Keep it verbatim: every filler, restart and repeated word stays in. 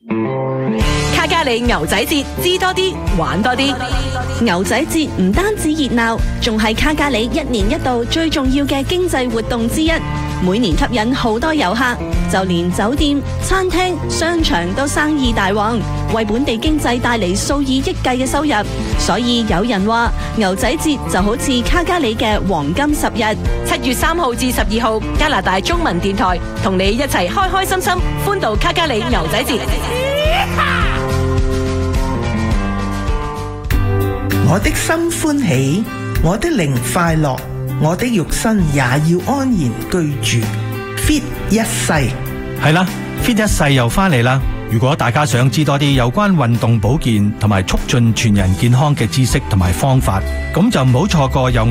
卡加里牛仔節，知多啲，玩多啲。 牛仔節唔單止熱鬧，仲係卡加里一年一度最重要嘅經濟活動之一。每年吸引好多遊客，就連酒店、餐廳、商場都生意大旺，為本地經濟帶嚟數以億計嘅收入。所以有人話，牛仔節就好似卡加里嘅黃金十日。 七月三號至十二號，加拿大中文電台同你一齊開開心心歡度卡加里牛仔節。 我的心歡喜，我的靈快樂，我的肉身也要安然居住。Fit 一世係啦 ，Fit 一世又翻嚟啦。如果大家想知多啲有關運動保健同埋促進全人健康嘅知識同埋方法，咁就唔好錯過有